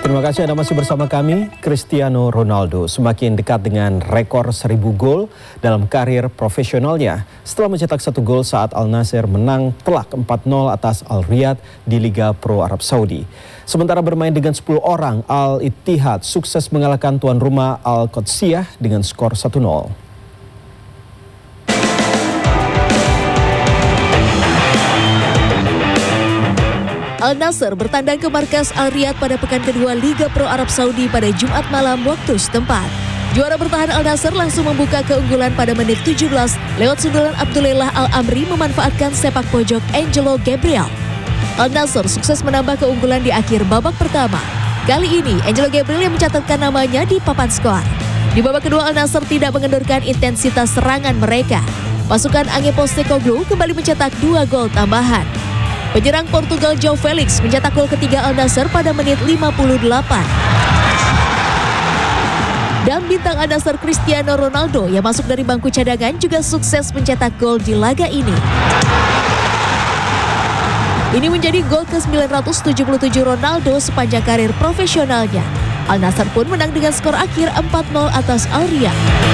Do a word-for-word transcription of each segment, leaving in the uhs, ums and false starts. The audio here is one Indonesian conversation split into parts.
Terima kasih Anda masih bersama kami. Cristiano Ronaldo semakin dekat dengan rekor seribu gol dalam karir profesionalnya setelah mencetak satu gol saat Al Nassr menang telak empat nol atas Al Riyadh di Liga Pro Arab Saudi. Sementara bermain dengan sepuluh orang, Al Ittihad sukses mengalahkan tuan rumah Al Qadsiah dengan skor satu nol. Al Nassr bertandang ke markas Al Riyadh pada pekan kedua Liga Pro Arab Saudi pada Jumat malam waktu setempat. Juara bertahan Al Nassr langsung membuka keunggulan pada menit tujuh belas lewat sundulan Abdulillah Al-Amri memanfaatkan sepak pojok Angelo Gabriel. Al Nassr sukses menambah keunggulan di akhir babak pertama. Kali ini Angelo Gabriel yang mencatatkan namanya di papan skor. Di babak kedua Al Nassr tidak mengendurkan intensitas serangan mereka. Pasukan Ange Postecoglou kembali mencetak dua gol tambahan. Penyerang Portugal João Felix mencetak gol ketiga Al Nassr pada menit lima puluh delapan. Dan bintang Al Nassr Cristiano Ronaldo yang masuk dari bangku cadangan juga sukses mencetak gol di laga ini. Ini menjadi gol ke sembilan ratus tujuh puluh tujuh Ronaldo sepanjang karir profesionalnya. Al Nassr pun menang dengan skor akhir empat nol atas Al Riyadh.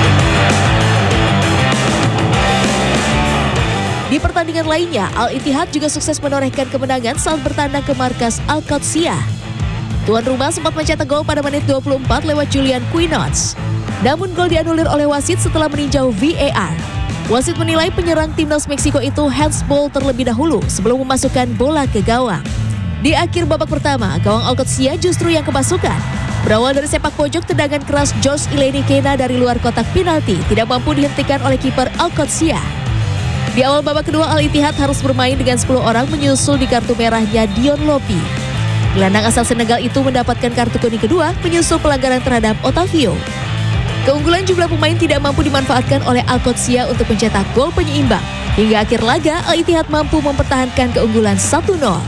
Di pertandingan lainnya, Al Ittihad juga sukses menorehkan kemenangan saat bertandang ke markas Al Qadsiah. Tuan rumah sempat mencetak gol pada menit dua puluh empat lewat Julian Quinones. Namun gol dianulir oleh wasit setelah meninjau V A R. Wasit menilai penyerang timnas Meksiko itu handsball terlebih dahulu sebelum memasukkan bola ke gawang. Di akhir babak pertama, gawang Al Qadsiah justru yang kemasukan. Berawal dari sepak pojok, tendangan keras Josh Ileni Kena dari luar kotak penalti tidak mampu dihentikan oleh kiper Al Qadsiah. Di awal babak kedua, Al Ittihad harus bermain dengan sepuluh orang menyusul di kartu merahnya Dion Lopi. Gelandang asal Senegal itu mendapatkan kartu kuning kedua menyusul pelanggaran terhadap Otavio. Keunggulan jumlah pemain tidak mampu dimanfaatkan oleh Al Qadsiah untuk mencetak gol penyeimbang. Hingga akhir laga, Al Ittihad mampu mempertahankan keunggulan satu nol.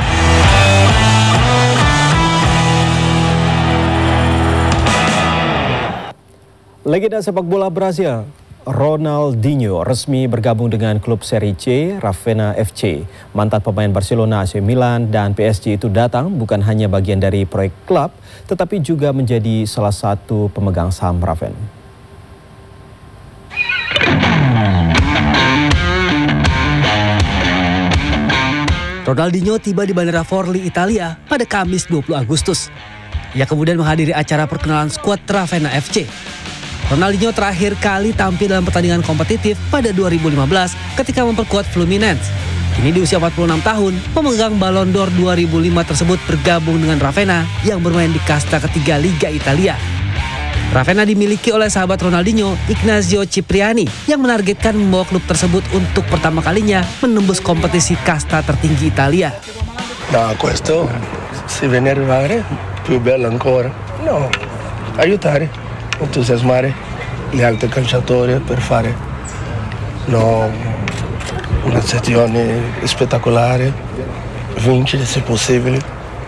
Legenda sepak bola Brasil Ronaldinho resmi bergabung dengan klub Serie C Ravenna F C. Mantan pemain Barcelona, A C Milan, dan P S G itu datang bukan hanya bagian dari proyek klub, tetapi juga menjadi salah satu pemegang saham Raven. Ronaldinho tiba di Bandara Forlì, Italia pada Kamis dua puluh Agustus. Ia kemudian menghadiri acara perkenalan skuad Ravenna F C. Ronaldinho terakhir kali tampil dalam pertandingan kompetitif pada dua ribu lima belas ketika memperkuat Fluminense. Kini di usia empat puluh enam tahun, pemegang Ballon d'Or dua ribu lima tersebut bergabung dengan Ravenna yang bermain di kasta ketiga Liga Italia. Ravenna dimiliki oleh sahabat Ronaldinho, Ignazio Cipriani, yang menargetkan membawa klub tersebut untuk pertama kalinya menembus kompetisi kasta tertinggi Italia. No, questo se viene arrivare più bello ancora. No, aiutare, entusiasmare gli altri calciatori per fare no, una stagione spettacolare, vincere se possibile.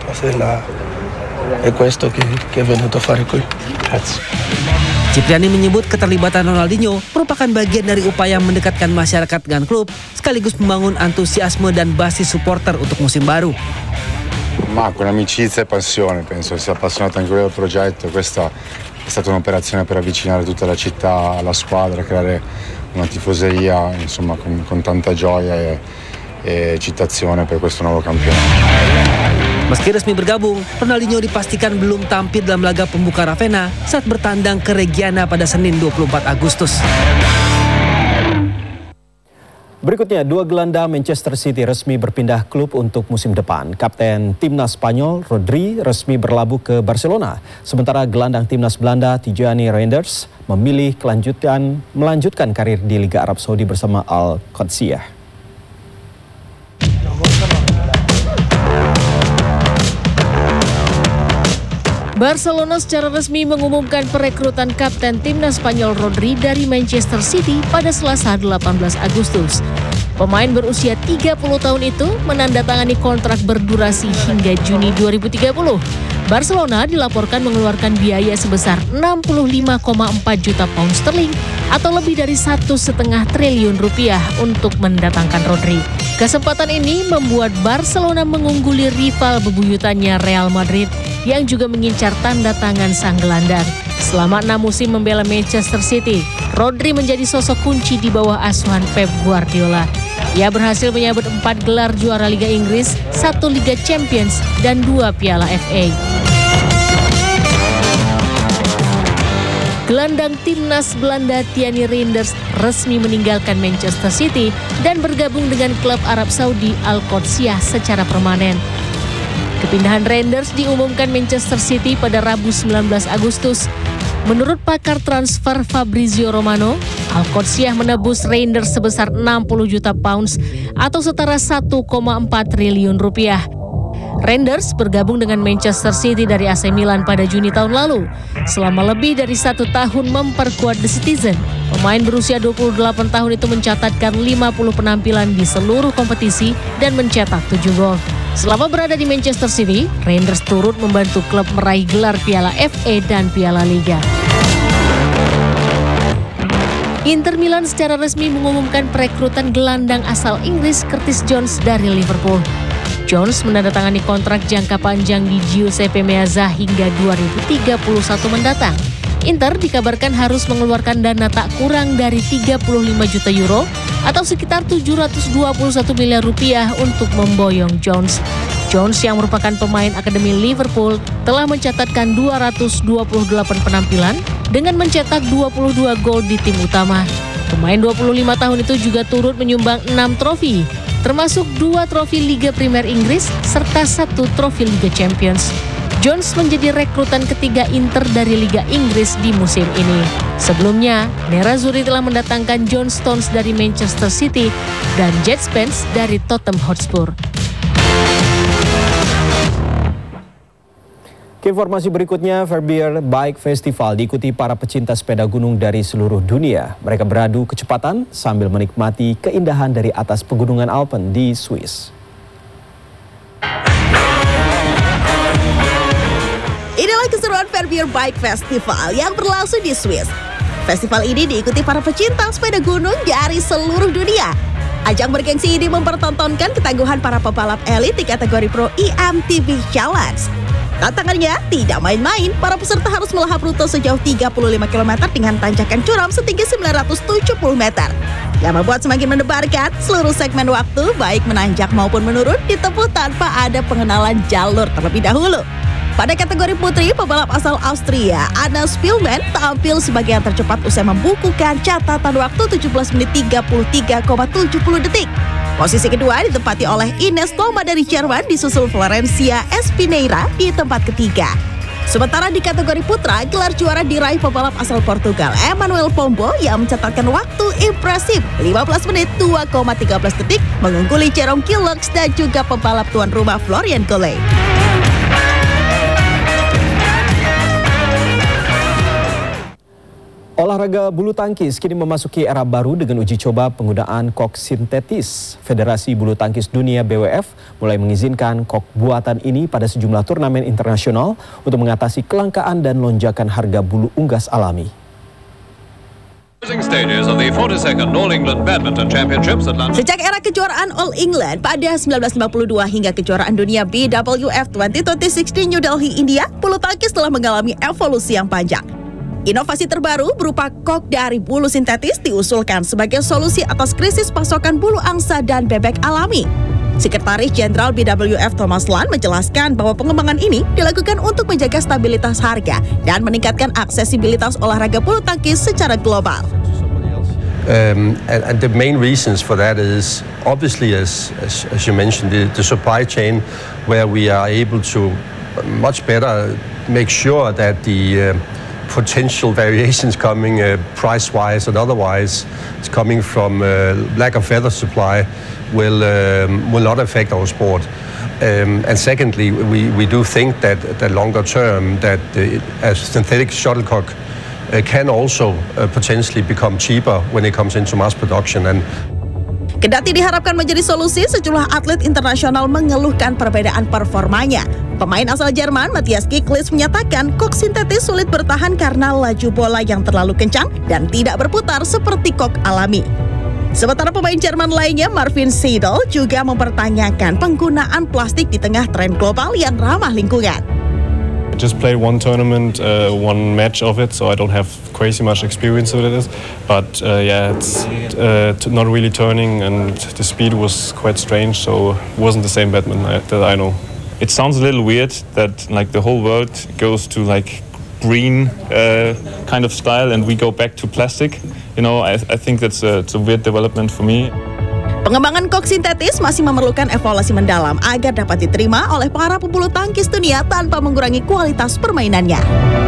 È questo che, che è venuto a fare qui. Grazie. Cipriani menyebut keterlibatan Ronaldinho merupakan bagian dari upaya mendekatkan masyarakat dengan klub, sekaligus membangun antusiasme dan basis supporter untuk musim baru. Ma con amicizia e passione, penso sia appassionato anche lui del progetto. Questa è stata un'operazione per avvicinare tutta la città alla squadra, creare una tifoseria, insomma, con, con tanta gioia e, e eccitazione per questo nuovo campionato. Meski resmi bergabung, Ronaldinho dipastikan belum tampil dalam laga pembuka Ravenna saat bertandang ke Reggiana pada Senin dua puluh empat Agustus. Berikutnya, dua gelandang Manchester City resmi berpindah klub untuk musim depan. Kapten timnas Spanyol Rodri resmi berlabuh ke Barcelona. Sementara gelandang timnas Belanda Tijani Reinders memilih kelanjutan melanjutkan karir di Liga Arab Saudi bersama Al Qadsiah. Barcelona secara resmi mengumumkan perekrutan kapten timnas Spanyol Rodri dari Manchester City pada Selasa delapan belas Agustus. Pemain berusia tiga puluh tahun itu menandatangani kontrak berdurasi hingga Juni dua ribu tiga puluh. Barcelona dilaporkan mengeluarkan biaya sebesar enam puluh lima koma empat juta pound sterling atau lebih dari satu setengah triliun rupiah untuk mendatangkan Rodri. Kesempatan ini membuat Barcelona mengungguli rival bebuyutannya Real Madrid yang juga mengincar tanda tangan sang gelandang. Selama enam musim membela Manchester City, Rodri menjadi sosok kunci di bawah asuhan Pep Guardiola. Ia berhasil menyabet empat gelar juara Liga Inggris, satu Liga Champions, dan dua Piala F A. Gelandang timnas Belanda Thierry Reinders resmi meninggalkan Manchester City dan bergabung dengan klub Arab Saudi Al-Qadsiah secara permanen. Kepindahan Reinders diumumkan Manchester City pada Rabu sembilan belas Agustus. Menurut pakar transfer Fabrizio Romano, Al-Qadsiah menebus Reinders sebesar enam puluh juta pounds atau setara satu koma empat triliun rupiah. Reinders bergabung dengan Manchester City dari A C Milan pada Juni tahun lalu. Selama lebih dari satu tahun memperkuat The Citizen, pemain berusia dua puluh delapan tahun itu mencatatkan lima puluh penampilan di seluruh kompetisi dan mencetak tujuh gol. Selama berada di Manchester City, Reinders turut membantu klub meraih gelar Piala F A dan Piala Liga. Inter Milan secara resmi mengumumkan perekrutan gelandang asal Inggris Curtis Jones dari Liverpool. Jones menandatangani kontrak jangka panjang di Giuseppe Meazza hingga dua ribu tiga puluh satu mendatang. Inter dikabarkan harus mengeluarkan dana tak kurang dari tiga puluh lima juta euro atau sekitar tujuh ratus dua puluh satu miliar rupiah untuk memboyong Jones. Jones yang merupakan pemain akademi Liverpool telah mencatatkan dua ratus dua puluh delapan penampilan dengan mencetak dua puluh dua gol di tim utama. Pemain dua puluh lima tahun itu juga turut menyumbang enam trofi, termasuk dua trofi Liga Primer Inggris serta satu trofi Liga Champions. Jones menjadi rekrutan ketiga Inter dari Liga Inggris di musim ini. Sebelumnya, Nerazzurri telah mendatangkan John Stones dari Manchester City dan Jed Spence dari Tottenham Hotspur. Informasi berikutnya, Verbier Bike Festival diikuti para pecinta sepeda gunung dari seluruh dunia. Mereka beradu kecepatan sambil menikmati keindahan dari atas pegunungan Alpen di Swiss. Inilah keseruan Verbier Bike Festival yang berlangsung di Swiss. Festival ini diikuti para pecinta sepeda gunung dari seluruh dunia. Ajang bergengsi ini mempertontonkan ketangguhan para pebalap elit di kategori Pro E M T B Challenge. Tantangannya tidak main-main, para peserta harus melahap rute sejauh tiga puluh lima kilometer dengan tanjakan curam setinggi sembilan ratus tujuh puluh meter. Yang membuat semakin mendebarkan, seluruh segmen waktu baik menanjak maupun menurun ditempuh tanpa ada pengenalan jalur terlebih dahulu. Pada kategori putri, pebalap asal Austria, Anna Spielmann, tampil sebagai yang tercepat usai membukukan catatan waktu tujuh belas menit tiga puluh tiga koma tujuh puluh detik. Posisi kedua ditempati oleh Ines Thoma dari Jerman, disusul Florencia Espineira di tempat ketiga. Sementara di kategori putra, gelar juara diraih pebalap asal Portugal, Emmanuel Pombo, yang mencatatkan waktu impresif lima belas menit dua koma tiga belas detik, mengungguli Jerome Killox dan juga pebalap tuan rumah Florian Collet. Olahraga bulu tangkis kini memasuki era baru dengan uji coba penggunaan kok sintetis. Federasi Bulu Tangkis Dunia B W F mulai mengizinkan kok buatan ini pada sejumlah turnamen internasional untuk mengatasi kelangkaan dan lonjakan harga bulu unggas alami. Sejak era kejuaraan All England pada seribu sembilan ratus lima puluh dua hingga kejuaraan dunia B W F dua ribu dua puluh enam di New Delhi, India, bulu tangkis telah mengalami evolusi yang panjang. Inovasi terbaru berupa kok dari bulu sintetis diusulkan sebagai solusi atas krisis pasokan bulu angsa dan bebek alami. Sekretaris Jenderal B W F Thomas Land menjelaskan bahwa pengembangan ini dilakukan untuk menjaga stabilitas harga dan meningkatkan aksesibilitas olahraga bulu tangkis secara global. Um, and, and the main reasons for that is obviously, as, as, as you mentioned, the, the supply chain, where we are able to much better make sure that the uh, potential variations coming uh, price-wise and otherwise is coming from uh, lack of feather supply will um, will not affect our sport. Um, and secondly, we, we do think that the longer term that the, a synthetic shuttlecock uh, can also uh, potentially become cheaper when it comes into mass production. And kendati diharapkan menjadi solusi, sejumlah atlet internasional mengeluhkan perbedaan performanya. Pemain asal Jerman, Matthias Kicklis, menyatakan kok sintetis sulit bertahan karena laju bola yang terlalu kencang dan tidak berputar seperti kok alami. Sementara pemain Jerman lainnya, Marvin Seidel, juga mempertanyakan penggunaan plastik di tengah tren global yang ramah lingkungan. Just played one tournament, uh, one match of it, so I don't have crazy much experience with it. But uh, yeah, it's uh, not really turning, and the speed was quite strange, so it wasn't the same badminton that I know. It sounds a little weird that like the whole world goes to like green uh, kind of style, and we go back to plastic. You know, I, I think that's a, it's a weird development for me. Pengembangan kok sintetis masih memerlukan evaluasi mendalam agar dapat diterima oleh para pebulu tangkis dunia tanpa mengurangi kualitas permainannya.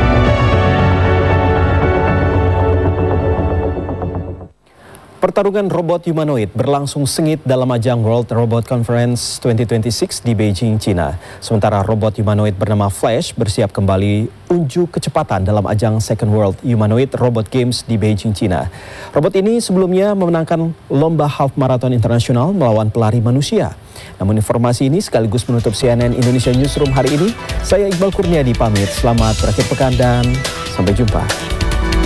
Pertarungan robot humanoid berlangsung sengit dalam ajang World Robot Conference dua ribu dua puluh enam di Beijing, China. Sementara robot humanoid bernama Flash bersiap kembali unjuk kecepatan dalam ajang Second World Humanoid Robot Games di Beijing, China. Robot ini sebelumnya memenangkan lomba half marathon internasional melawan pelari manusia. Namun informasi ini sekaligus menutup C N N Indonesia Newsroom hari ini. Saya Iqbal Kurniadi pamit. Selamat berakhir pekan dan sampai jumpa.